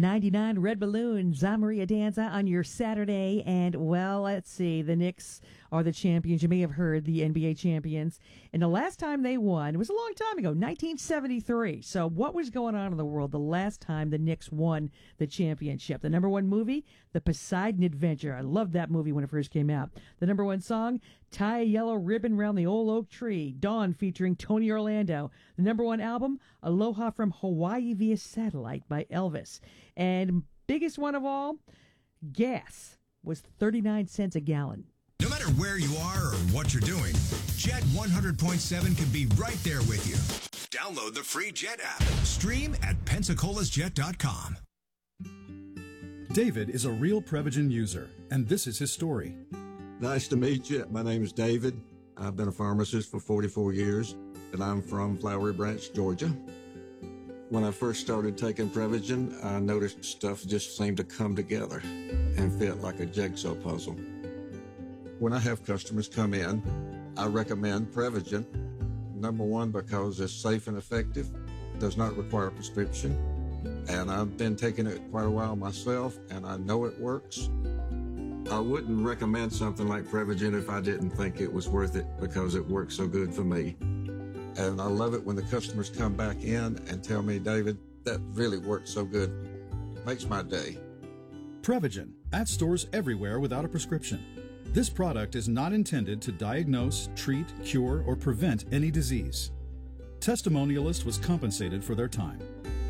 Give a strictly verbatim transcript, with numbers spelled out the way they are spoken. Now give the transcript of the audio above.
ninety-nine Red Balloons. I'm Maria Danza on your Saturday. And, well, let's see. The Knicks are the champions. You may have heard the N B A champions. And the last time they won, it was a long time ago, nineteen seventy-three. So what was going on in the world the last time the Knicks won the championship? The number one movie, The Poseidon Adventure. I loved that movie when it first came out. The number one song, Tie a Yellow Ribbon Round the Old Oak Tree. Dawn featuring Tony Orlando. The number one album, Aloha from Hawaii via Satellite by Elvis. And biggest one of all, gas was thirty-nine cents a gallon. No matter where you are or what you're doing, Jet one hundred point seven can be right there with you. Download the free Jet app. Stream at Pensacola's Jet dot com. David is a real Prevagen user, and this is his story. Nice to meet you. My name is David. I've been a pharmacist for forty-four years, and I'm from Flowery Branch, Georgia. When I first started taking Prevagen, I noticed stuff just seemed to come together and fit like a jigsaw puzzle. When I have customers come in, I recommend Prevagen. Number one, because it's safe and effective, does not require a prescription, and I've been taking it quite a while myself, and I know it works. I wouldn't recommend something like Prevagen if I didn't think it was worth it because it works so good for me. And I love it when the customers come back in and tell me, David, that really worked so good. Makes my day. Prevagen, at stores everywhere without a prescription. This product is not intended to diagnose, treat, cure, or prevent any disease. Testimonialist was compensated for their time.